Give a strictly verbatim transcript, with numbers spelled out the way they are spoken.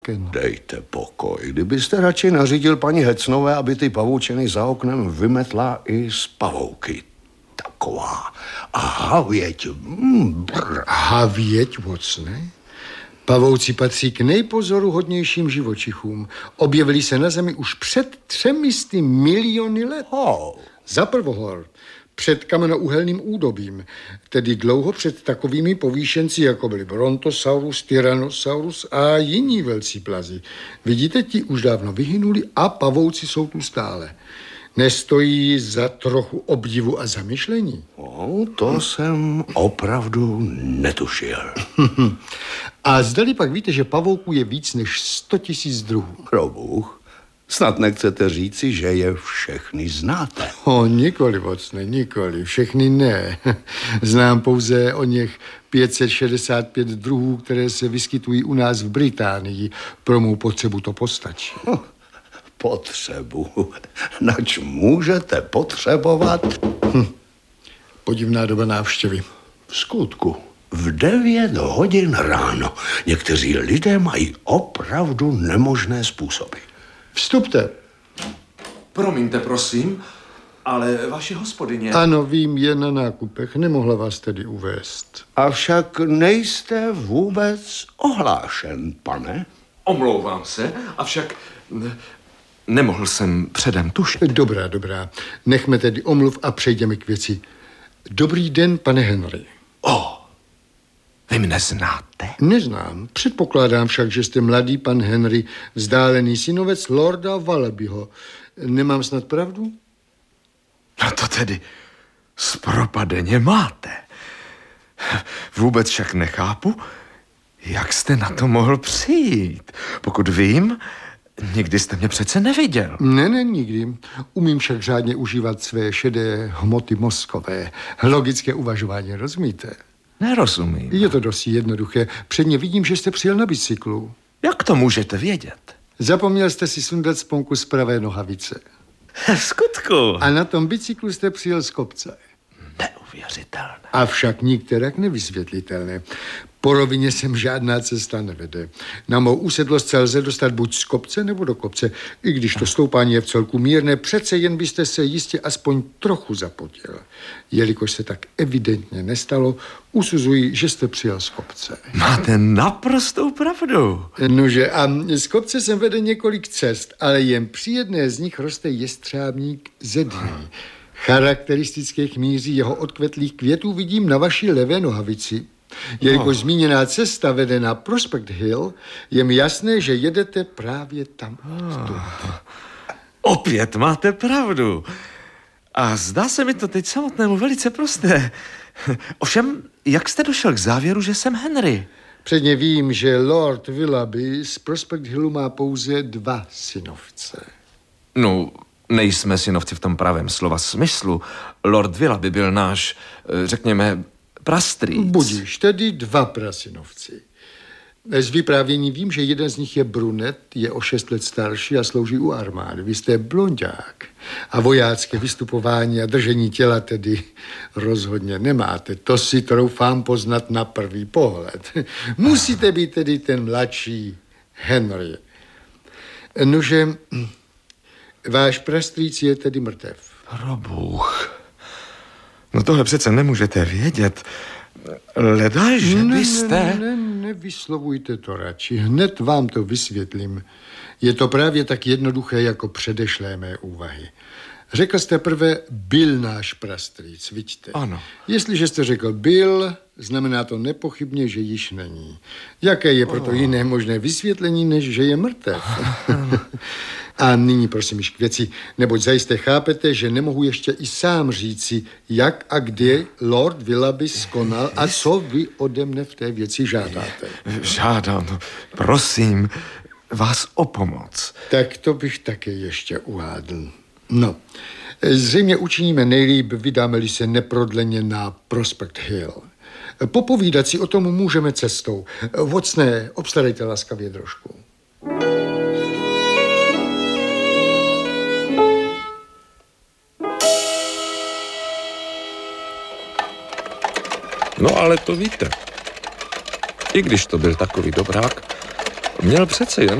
Dejte pokoj. Kdybyste radši nařídil paní Hecnové, aby ty pavoučiny za oknem vymetla i z pavouky. Taková. A havěť. Mm, havěť, Watsone? Pavouci patří k nejpozoruhodnějším živočichům. Objevili se na Zemi už před třemisty miliony let. Oh. Za prvohor, před kamenouhelným údobím, tedy dlouho před takovými povýšenci, jako byli Brontosaurus, Tyrannosaurus a jiní velcí plazi. Vidíte, ti už dávno vyhynuli a pavouci jsou tu stále. Nestojí za trochu obdivu a zamyšlení? Oh, to jsem opravdu netušil. A zdali pak víte, že pavouků je víc než sto tisíc druhů? Probůh. Snad nechcete říci, že je všechny znáte. O, nikoli, Watsone, nikoli. Všechny ne. Znám pouze o něch pět set šedesát pět druhů, které se vyskytují u nás v Británii. Pro mou potřebu to postačí. Potřebu? Nač můžete potřebovat? Hm. Podivná doba návštěvy. V skutku. V devět hodin ráno. Někteří lidé mají opravdu nemožné způsoby. Vstupte. Promiňte, prosím, ale vaše hospodyně... Ano, vím, je na nákupech. Nemohla vás tedy uvést. Avšak nejste vůbec ohlášen, pane? Omlouvám se, avšak nemohl jsem předem tušit. Dobrá, dobrá. Nechme tedy omluv a přejdeme k věci. Dobrý den, pane Henry. Oh, vy mne znáte? Neznám. Předpokládám však, že jste mladý pan Henry, vzdálený synovec lorda Wallabyho. Nemám snad pravdu? No to tedy zpropadeně máte. Vůbec však nechápu, jak jste na to mohl přijít. Pokud vím, nikdy jste mě přece neviděl. Ne, ne, nikdy. Umím však řádně užívat své šedé hmoty mozkové. Logické uvažování, rozumíte? Nerozumím. Je to dosti jednoduché. Předně vidím, že jste přijel na bicyklu. Jak to můžete vědět? Zapomněl jste si sundat sponku z pravé nohavice. V skutku. A na tom bicyklu jste přijel z kopce. Neuvěřitelné. Avšak nikterak nevysvětlitelné. Po rovině sem žádná cesta nevede. Na mou usedlost se lze dostat buď z kopce nebo do kopce. I když to stoupání je v celku mírné, přece jen byste se jistě aspoň trochu zapotil. Jelikož se tak evidentně nestalo, usuzuji, že jste přijel z kopce. Máte naprostou pravdu. Nože, a z kopce sem vede několik cest, ale jen při jedné z nich roste jestřábník zedný. Charakteristické chmíří jeho odkvetlých květů vidím na vaší levé nohavici. Jelikož no. zmíněná cesta vede na Prospect Hill, je mi jasné, že jedete právě tam. Oh. Opět máte pravdu. A zdá se mi to teď samotnému velice prosté. Ovšem, jak jste došel k závěru, že jsem Henry? Předně vím, že Lord Willoughby z Prospect Hillu má pouze dva synovce. No, nejsme synovci v tom pravém slova smyslu. Lord Willoughby byl náš, řekněme, prastrýc. Budíš, tedy dva prasynovci. Z vyprávění vím, že jeden z nich je brunet, je o šest let starší a slouží u armády. Vy jste blonďák a vojácké vystupování a držení těla tedy rozhodně nemáte. To si troufám poznat na první pohled. Musíte být tedy ten mladší Henry. Nože, váš prastrýc je tedy mrtev. Probůh. No tohle přece nemůžete vědět. Ledaj, že ne, byste... Ne, ne, nevyslovujte to radši. Hned vám to vysvětlím. Je to právě tak jednoduché jako předešlé mé úvahy. Řekl jste prvé, byl náš prastrýc, vidíte? Ano. Jestliže jste řekl byl, znamená to nepochybně, že již není. Jaké je proto oh. jiné možné vysvětlení, než že je mrtev? A nyní prosím již k věci, neboť zajisté chápete, že nemohu ještě i sám říci, jak a kde Lord Willoughby skonal a co vy ode mne v té věci žádáte. Žádám, prosím, vás o pomoc. Tak to bych také ještě uhádl. No, zřejmě učiníme nejlíp, vydáme-li se neprodleně na Prospect Hill. Popovídat si o tom můžeme cestou. Watsone, obstarejte laskavě trošku. No ale to víte. I když to byl takový dobrák, Měl přece jen